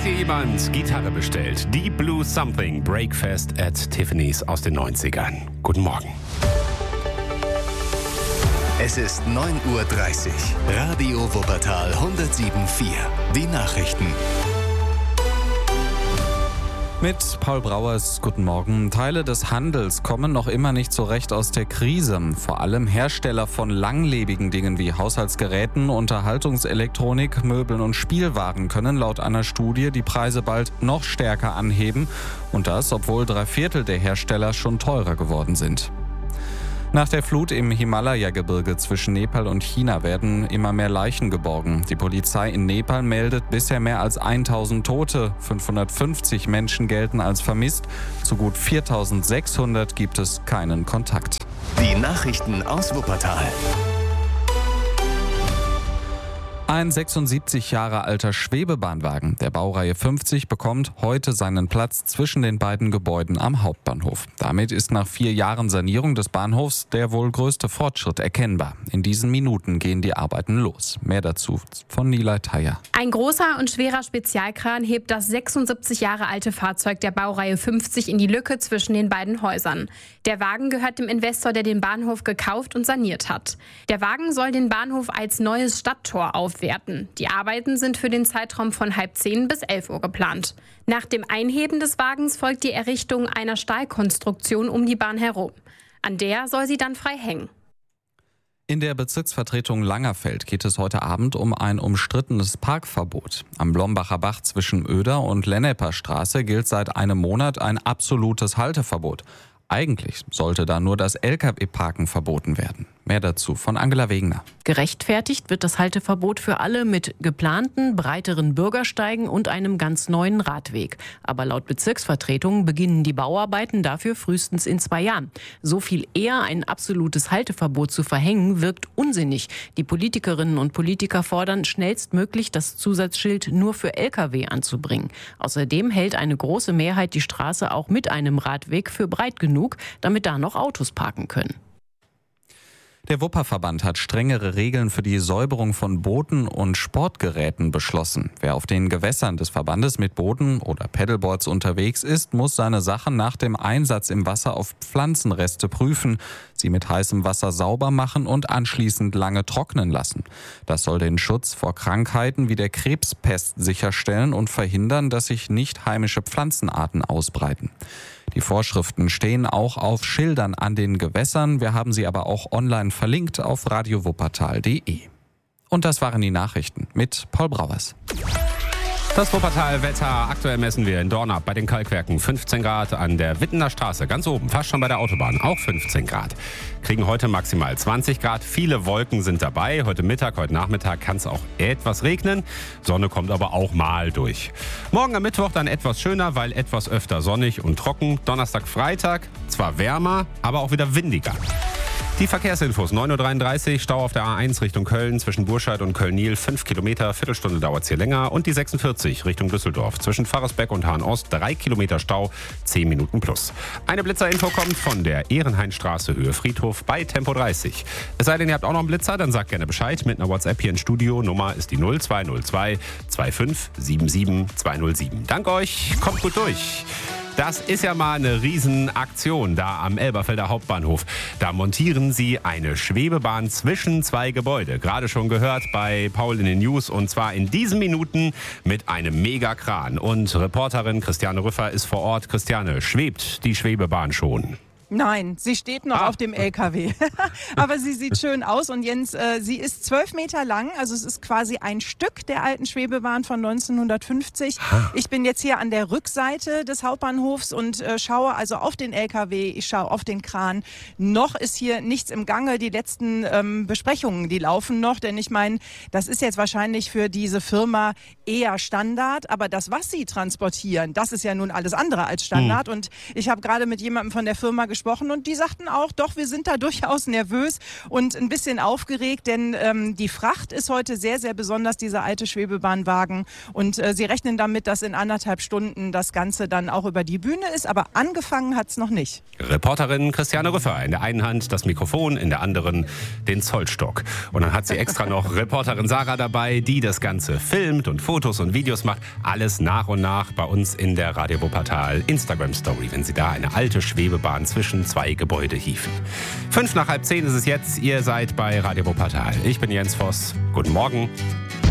dir jemand Gitarre bestellt? Deep Blue Something, Breakfast at Tiffany's aus den 90ern. Guten Morgen. Es ist 9:30 Uhr. Radio Wuppertal 107.4. Die Nachrichten. Mit Paul Brauers, guten Morgen. Teile des Handels kommen noch immer nicht so recht aus der Krise. Vor allem Hersteller von langlebigen Dingen wie Haushaltsgeräten, Unterhaltungselektronik, Möbeln und Spielwaren können laut einer Studie die Preise bald noch stärker anheben. Und das, obwohl 3/4 der Hersteller schon teurer geworden sind. Nach der Flut im Himalaya-Gebirge zwischen Nepal und China werden immer mehr Leichen geborgen. Die Polizei in Nepal meldet bisher mehr als 1000 Tote. 550 Menschen gelten als vermisst. Zu gut 4600 gibt es keinen Kontakt. Die Nachrichten aus Wuppertal. Ein 76 Jahre alter Schwebebahnwagen der Baureihe 50 bekommt heute seinen Platz zwischen den beiden Gebäuden am Hauptbahnhof. Damit ist nach 4 Jahren Sanierung des Bahnhofs der wohl größte Fortschritt erkennbar. In diesen Minuten gehen die Arbeiten los. Mehr dazu von Nilay Thayer. Ein großer und schwerer Spezialkran hebt das 76 Jahre alte Fahrzeug der Baureihe 50 in die Lücke zwischen den beiden Häusern. Der Wagen gehört dem Investor, der den Bahnhof gekauft und saniert hat. Der Wagen soll den Bahnhof als neues Stadttor aufwerten. Die Arbeiten sind für den Zeitraum von 9:30 bis 11 Uhr geplant. Nach dem Einheben des Wagens folgt die Errichtung einer Stahlkonstruktion um die Bahn herum. An der soll sie dann frei hängen. In der Bezirksvertretung Langerfeld geht es heute Abend um ein umstrittenes Parkverbot. Am Blombacher Bach zwischen Oeder und Lenneper Straße gilt seit einem Monat ein absolutes Halteverbot. Eigentlich sollte da nur das Lkw-Parken verboten werden. Mehr dazu von Angela Wegener. Gerechtfertigt wird das Halteverbot für alle mit geplanten, breiteren Bürgersteigen und einem ganz neuen Radweg. Aber laut Bezirksvertretung beginnen die Bauarbeiten dafür frühestens in 2 Jahren. So viel eher ein absolutes Halteverbot zu verhängen, wirkt unsinnig. Die Politikerinnen und Politiker fordern, schnellstmöglich das Zusatzschild nur für Lkw anzubringen. Außerdem hält eine große Mehrheit die Straße auch mit einem Radweg für breit genug, damit da noch Autos parken können. Der Wupperverband hat strengere Regeln für die Säuberung von Booten und Sportgeräten beschlossen. Wer auf den Gewässern des Verbandes mit Booten oder Paddleboards unterwegs ist, muss seine Sachen nach dem Einsatz im Wasser auf Pflanzenreste prüfen, sie mit heißem Wasser sauber machen und anschließend lange trocknen lassen. Das soll den Schutz vor Krankheiten wie der Krebspest sicherstellen und verhindern, dass sich nicht heimische Pflanzenarten ausbreiten. Die Vorschriften stehen auch auf Schildern an den Gewässern. Wir haben sie aber auch online verlinkt auf radiowuppertal.de. Und das waren die Nachrichten mit Paul Brauers. Das Wuppertal-Wetter. Aktuell messen wir in Dornap bei den Kalkwerken 15 Grad, an der Wittener Straße ganz oben, fast schon bei der Autobahn, auch 15 Grad. Kriegen heute maximal 20 Grad. Viele Wolken sind dabei. Heute Mittag, heute Nachmittag kann es auch etwas regnen. Sonne kommt aber auch mal durch. Morgen am Mittwoch dann etwas schöner, weil etwas öfter sonnig und trocken. Donnerstag, Freitag zwar wärmer, aber auch wieder windiger. Die Verkehrsinfos, 9:33 Uhr, Stau auf der A1 Richtung Köln zwischen Burscheid und Köln-Niel, 5 Kilometer, Viertelstunde dauert es hier länger. Und die 46 Richtung Düsseldorf zwischen Pfarrersbeck und Hahn-Ost, 3 Kilometer Stau, 10 Minuten plus. Eine Blitzerinfo kommt von der Ehrenhainstraße, Höhe Friedhof bei Tempo 30. Es sei denn, ihr habt auch noch einen Blitzer, dann sagt gerne Bescheid mit einer WhatsApp hier ins Studio. Nummer ist die 0202 25 77 207. Dank euch, kommt gut durch. Das ist ja mal eine Riesenaktion da am Elberfelder Hauptbahnhof. Da montieren sie eine Schwebebahn zwischen 2 Gebäude. Gerade schon gehört bei Paul in den News, und zwar in diesen Minuten mit einem Megakran. Und Reporterin Christiane Rüffer ist vor Ort. Christiane, schwebt die Schwebebahn schon? Nein, sie steht noch auf dem LKW. Aber sie sieht schön aus und Jens, sie ist 12 Meter lang. Also es ist quasi ein Stück der alten Schwebebahn von 1950. Ich bin jetzt hier an der Rückseite des Hauptbahnhofs und schaue also auf den LKW, ich schaue auf den Kran. Noch ist hier nichts im Gange. Die letzten Besprechungen, die laufen noch. Denn ich meine, das ist jetzt wahrscheinlich für diese Firma eher Standard. Aber das, was sie transportieren, das ist ja nun alles andere als Standard. Und ich habe gerade mit jemandem von der Firma gesprochen, gesprochen und die sagten auch, doch, wir sind da durchaus nervös und ein bisschen aufgeregt, denn die Fracht ist heute sehr, sehr besonders, dieser alte Schwebebahnwagen. Und sie rechnen damit, dass in 1,5 Stunden das Ganze dann auch über die Bühne ist, aber angefangen hat es noch nicht. Reporterin Christiane Rüffer, in der einen Hand das Mikrofon, in der anderen den Zollstock. Und dann hat sie extra noch Reporterin Sarah dabei, die das Ganze filmt und Fotos und Videos macht. Alles nach und nach bei uns in der Radio Wuppertal Instagram-Story, wenn sie da eine alte Schwebebahn zwischen 2 Gebäude hieven. 5 nach halb 10 ist es jetzt. Ihr seid bei Radio Wuppertal. Ich bin Jens Voss. Guten Morgen.